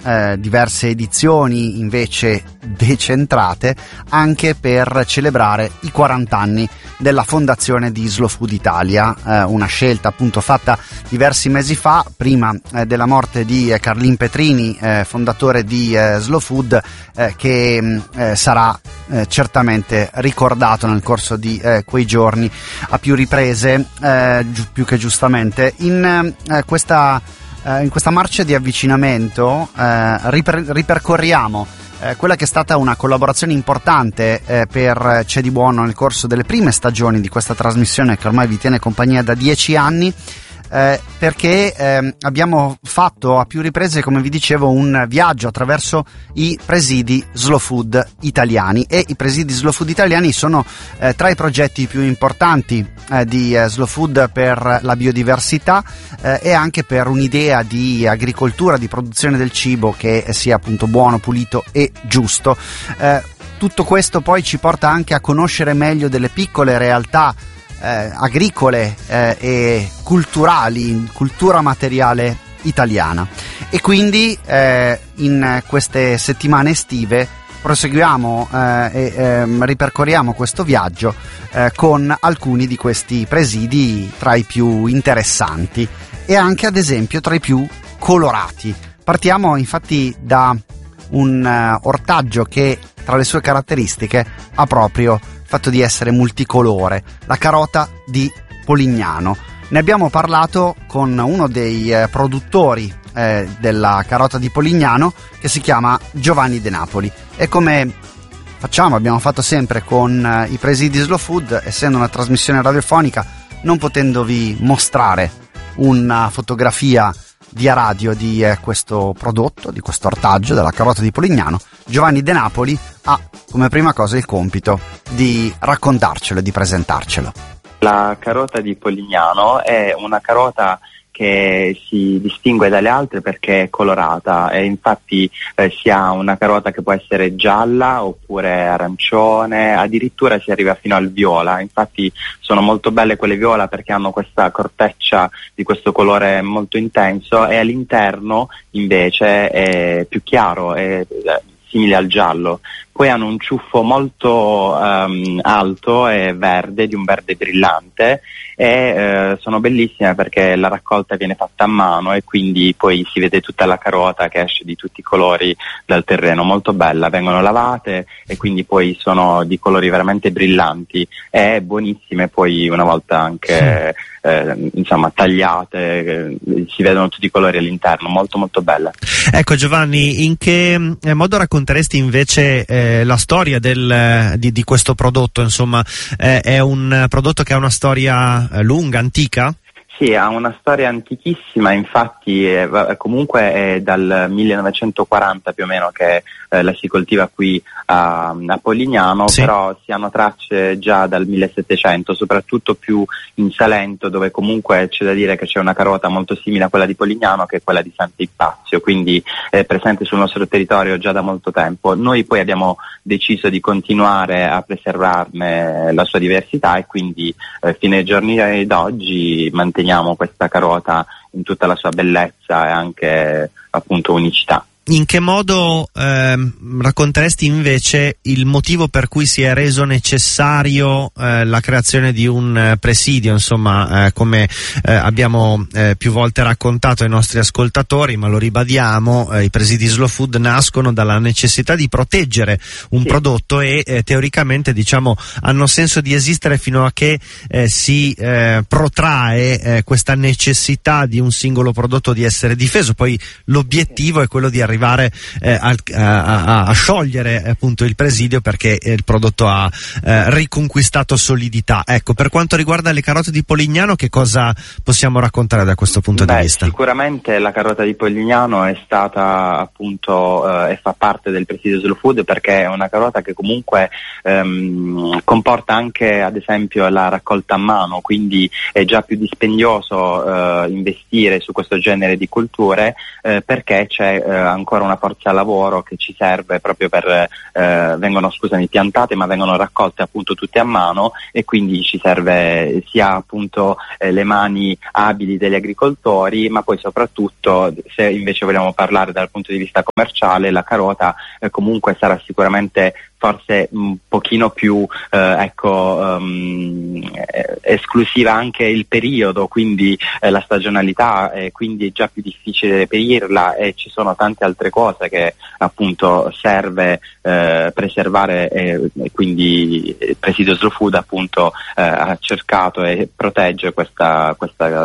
diverse edizioni invece decentrate, anche per celebrare i 40 anni della fondazione di Slow Food Italia, una scelta appunto fatta diversi mesi fa, prima della morte di Carlin Petrini, fondatore di Slow Food, che sarà certamente ricordato nel corso di quei giorni a più riprese, più che giustamente. In questa marcia di avvicinamento ripercorriamo quella che è stata una collaborazione importante per C'è di buono nel corso delle prime stagioni di questa trasmissione, che ormai vi tiene compagnia da 10 anni, perché abbiamo fatto a più riprese, come vi dicevo, un viaggio attraverso i presidi Slow Food italiani, e i presidi Slow Food italiani sono tra i progetti più importanti di Slow Food per la biodiversità e anche per un'idea di agricoltura, di produzione del cibo che sia appunto buono, pulito e giusto. Tutto questo poi ci porta anche a conoscere meglio delle piccole realtà agricole e culturali, cultura materiale italiana, e quindi in queste settimane estive proseguiamo e ripercorriamo questo viaggio con alcuni di questi presidi tra i più interessanti e anche, ad esempio, tra i più colorati. Partiamo infatti da un ortaggio che tra le sue caratteristiche ha proprio fatto di essere multicolore, la carota di Polignano. Ne abbiamo parlato con uno dei produttori della carota di Polignano, che si chiama Giovanni De Napoli, e come abbiamo fatto sempre con i presidi Slow Food, essendo una trasmissione radiofonica, non potendovi mostrare una fotografia via radio di questo prodotto, di questo ortaggio della carota di Polignano, Giovanni De Napoli ha come prima cosa il compito di raccontarcelo e di presentarcelo. La carota di Polignano è una carota che si distingue dalle altre perché è colorata, e infatti si ha una carota che può essere gialla oppure arancione, addirittura si arriva fino al viola. Infatti sono molto belle quelle viola perché hanno questa corteccia di questo colore molto intenso, e all'interno invece è più chiaro, è simile al giallo. Poi hanno un ciuffo molto alto e verde, di un verde brillante, e sono bellissime perché la raccolta viene fatta a mano e quindi poi si vede tutta la carota che esce di tutti i colori dal terreno, molto bella. Vengono lavate e quindi poi sono di colori veramente brillanti e buonissime, poi una volta anche tagliate, si vedono tutti i colori all'interno, molto molto belle. Ecco Giovanni, in che modo racconteresti invece la storia di questo prodotto? Insomma, è un prodotto che ha una storia lunga, antica? Sì, ha una storia antichissima, infatti comunque è dal 1940 più o meno che la si coltiva qui a Polignano, sì. Però si hanno tracce già dal 1700, soprattutto più in Salento, dove comunque c'è da dire che c'è una carota molto simile a quella di Polignano, che è quella di Sant'Ipazio, quindi è presente sul nostro territorio già da molto tempo. Noi poi abbiamo deciso di continuare a preservarne la sua diversità e quindi fino ai giorni d'oggi manteniamo questa carota in tutta la sua bellezza e anche appunto unicità. In che modo racconteresti invece il motivo per cui si è reso necessario la creazione di un presidio? Insomma, come abbiamo più volte raccontato ai nostri ascoltatori, ma lo ribadiamo, i presidi Slow Food nascono dalla necessità di proteggere un prodotto e teoricamente, diciamo, hanno senso di esistere fino a che si protrae questa necessità di un singolo prodotto di essere difeso. Poi l'obiettivo è quello di arrivare a sciogliere appunto il presidio, perché il prodotto ha riconquistato solidità. Ecco, per quanto riguarda le carote di Polignano, che cosa possiamo raccontare da questo punto di vista? Sicuramente la carota di Polignano è stata appunto e fa parte del presidio Slow Food, perché è una carota che comunque comporta anche ad esempio la raccolta a mano, quindi è già più dispendioso investire su questo genere di culture, perché c'è ancora una forza lavoro che ci serve proprio per, vengono piantate ma vengono raccolte appunto tutte a mano, e quindi ci serve sia appunto le mani abili degli agricoltori, ma poi soprattutto, se invece vogliamo parlare dal punto di vista commerciale, la carota comunque sarà sicuramente forse un pochino più esclusiva anche il periodo, quindi la stagionalità, quindi è già più difficile reperirla, e ci sono tante altre cose che appunto serve preservare, e quindi il presidio Slow Food appunto ha cercato e protegge questa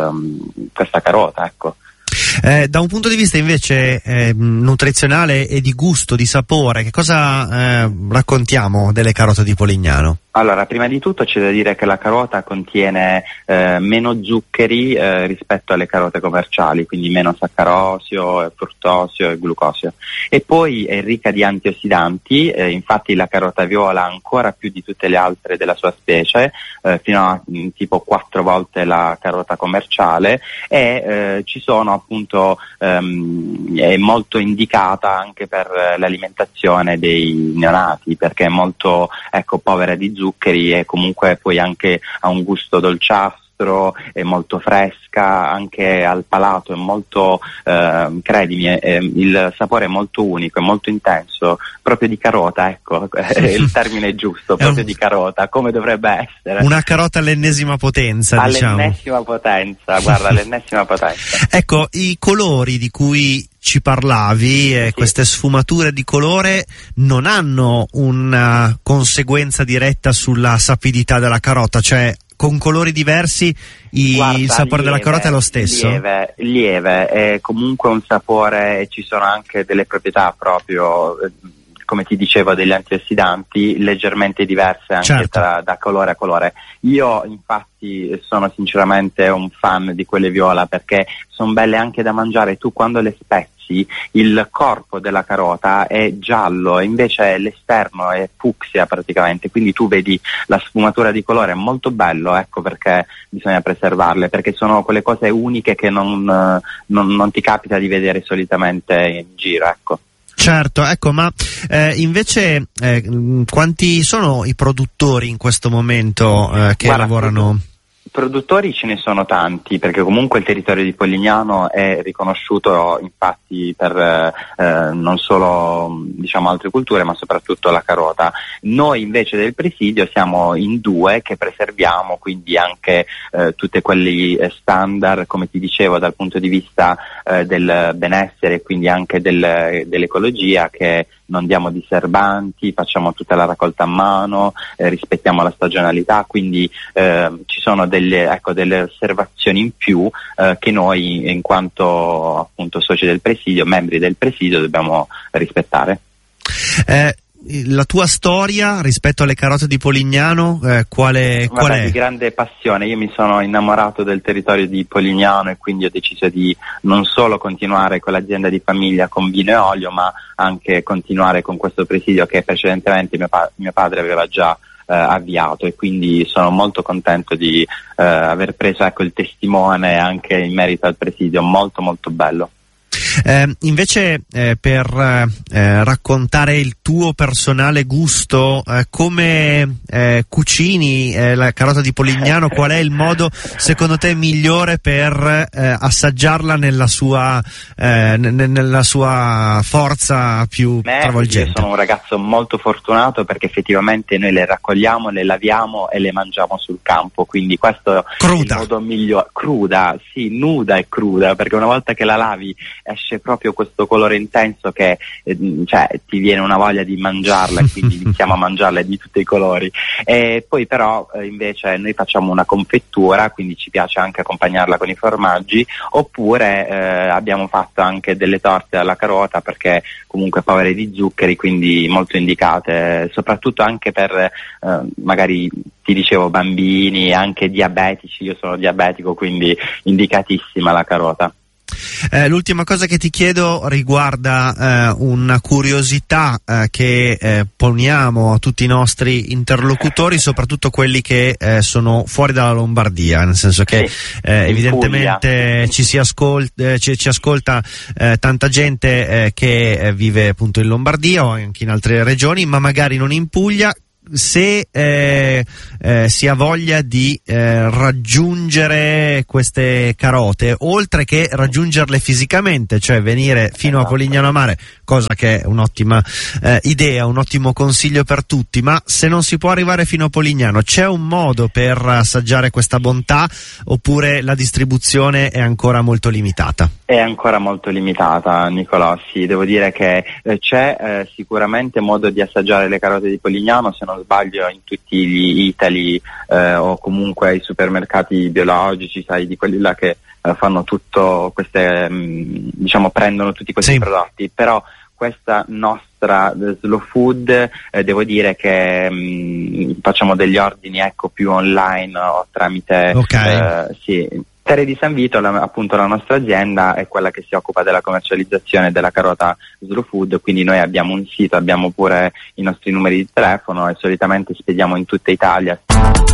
carota, ecco. Da un punto di vista invece nutrizionale e di gusto, di sapore, che cosa raccontiamo delle carote di Polignano? Allora, prima di tutto c'è da dire che la carota contiene meno zuccheri rispetto alle carote commerciali, quindi meno saccarosio, fruttosio e glucosio. E poi è ricca di antiossidanti, infatti la carota viola ancora più di tutte le altre della sua specie, fino a tipo 4 volte la carota commerciale, e ci sono appunto, è molto indicata anche per l'alimentazione dei neonati, perché è molto povera di zuccheri, e comunque poi anche ha un gusto dolciastro, è molto fresca, anche al palato è molto, credimi, il sapore è molto unico, è molto intenso, proprio di carota, ecco, è il termine giusto, proprio di carota, come dovrebbe essere. Una carota all'ennesima potenza, diciamo. All'ennesima potenza, guarda, all'ennesima potenza. Ecco, i colori di cui ci parlavi, sì, queste sfumature di colore non hanno una conseguenza diretta sulla sapidità della carota, cioè con colori diversi il sapore della carota è lo stesso? Lieve, è comunque un sapore, e ci sono anche delle proprietà proprio, come ti dicevo, degli antiossidanti leggermente diverse anche, certo, da colore a colore. Io infatti sono sinceramente un fan di quelle viola, perché sono belle anche da mangiare. Tu quando le spezzi, il corpo della carota è giallo, invece l'esterno è fucsia praticamente, quindi tu vedi la sfumatura di colore, è molto bello, ecco perché bisogna preservarle, perché sono quelle cose uniche che non ti capita di vedere solitamente in giro, ecco. Certo, ecco, ma invece quanti sono i produttori in questo momento che lavorano? Produttori ce ne sono tanti, perché comunque il territorio di Polignano è riconosciuto infatti per non solo altre culture, ma soprattutto la carota. Noi invece del presidio siamo in 2 che preserviamo, quindi anche tutte quelli standard, come ti dicevo, dal punto di vista del benessere e quindi anche dell'ecologia, che non diamo diserbanti, facciamo tutta la raccolta a mano, rispettiamo la stagionalità, quindi ci sono delle osservazioni in più che noi, in quanto appunto soci del presidio, membri del presidio, dobbiamo rispettare. La tua storia rispetto alle carote di Polignano qual è? Di grande passione. Io mi sono innamorato del territorio di Polignano, e quindi ho deciso di non solo continuare con l'azienda di famiglia con vino e olio, ma anche continuare con questo presidio che precedentemente mio padre aveva già avviato, e quindi sono molto contento di aver preso il testimone anche in merito al presidio, molto molto bello. Invece per raccontare il tuo personale gusto, come cucini la carota di Polignano, qual è il modo secondo te migliore per assaggiarla nella sua forza più travolgente? Io sono un ragazzo molto fortunato, perché effettivamente noi le raccogliamo, le laviamo e le mangiamo sul campo, quindi questo cruda. È il modo migliore. Cruda, sì, nuda e cruda, perché una volta che la lavi esce proprio questo colore intenso che ti viene una voglia di mangiarla, e quindi iniziamo a mangiarla di tutti i colori. E poi però invece noi facciamo una confettura, quindi ci piace anche accompagnarla con i formaggi, oppure abbiamo fatto anche delle torte alla carota, perché comunque povere di zuccheri, quindi molto indicate, soprattutto anche per magari, ti dicevo, bambini, anche diabetici. Io sono diabetico, quindi indicatissima la carota. L'ultima cosa che ti chiedo riguarda una curiosità che poniamo a tutti i nostri interlocutori, soprattutto quelli che sono fuori dalla Lombardia, nel senso che evidentemente ci ascolta tanta gente che vive appunto in Lombardia o anche in altre regioni, ma magari non in Puglia. Se si ha voglia di raggiungere queste carote, oltre che raggiungerle fisicamente, cioè venire fino a Polignano a Mare, cosa che è un'ottima idea, un ottimo consiglio per tutti, ma se non si può arrivare fino a Polignano, c'è un modo per assaggiare questa bontà, oppure la distribuzione è ancora molto limitata? È ancora molto limitata, Nicolò, sì, devo dire che c'è sicuramente modo di assaggiare le carote di Polignano, se non sbaglio in tutti gli Italy o comunque ai supermercati biologici, sai, di quelli là che fanno tutto queste, diciamo, prendono tutti questi prodotti, però questa nostra slow food devo dire che facciamo degli ordini, ecco, più online o tramite Terre di San Vito, appunto la nostra azienda è quella che si occupa della commercializzazione della carota slow food, quindi noi abbiamo un sito, abbiamo pure i nostri numeri di telefono e solitamente spediamo in tutta Italia.